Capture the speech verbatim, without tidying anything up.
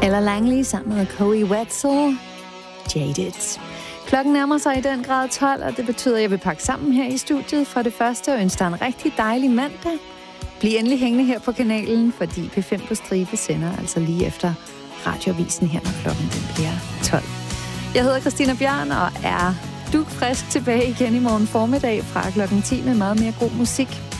Ella Langley sammen med Chloe Wetzel, Jaded. Klokken nærmer sig i den grad tolv, og det betyder, at jeg vil pakke sammen her i studiet for det første og ønske dig en rigtig dejlig mandag. Bliv endelig hængende her på kanalen, fordi P fem på stribe sender altså lige efter radioavisen her, når klokken den bliver tolv. Jeg hedder Christina Bjørn og er dugfrisk tilbage igen i morgen formiddag fra klokken ti med meget mere god musik.